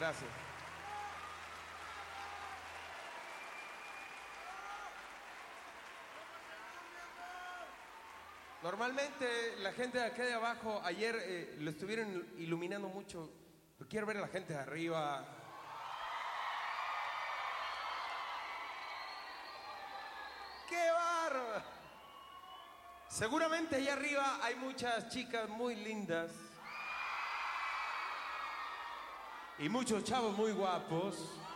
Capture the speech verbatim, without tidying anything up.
Gracias. Normalmente la gente de acá de abajo, ayer eh, lo estuvieron iluminando mucho. Pero quiero ver a la gente de arriba. ¡Qué bárbaro! Seguramente allá arriba hay muchas chicas muy lindas. Y muchos chavos muy guapos.